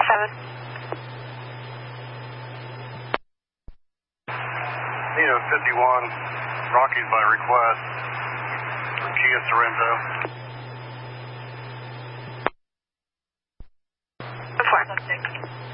Nito 51, Rockies by request for Kia Sorrento. 4.